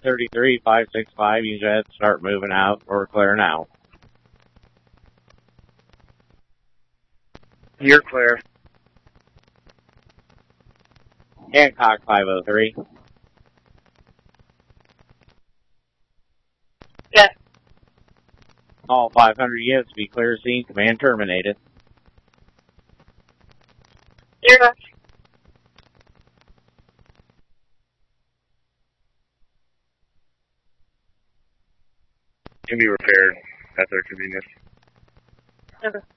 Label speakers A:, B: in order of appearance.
A: 533-565, use that, start moving out, or clear now.
B: You're clear.
A: Hancock 503.
C: Yes.
A: All 500 units be clear scene, command terminated.
C: Zero.
B: Can be repaired at their convenience.
C: Okay.